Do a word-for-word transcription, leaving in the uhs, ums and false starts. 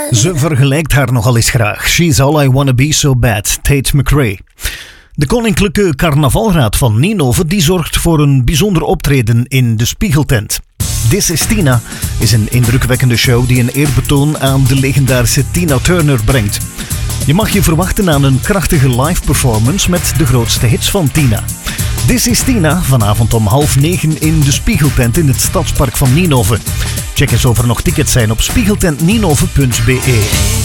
Ze vergelijkt haar nogal eens graag. She's all I wanna be so bad, Tate McRae. De Koninklijke Carnavalraad van Ninove die zorgt voor een bijzonder optreden in de Spiegeltent. This is Tina is een indrukwekkende show die een eerbetoon aan de legendarische Tina Turner brengt. Je mag je verwachten aan een krachtige live performance met de grootste hits van Tina. This is Tina, vanavond om half negen in de Spiegeltent in het Stadspark van Ninove. Check eens of er nog tickets zijn op spiegeltent ninove punt be.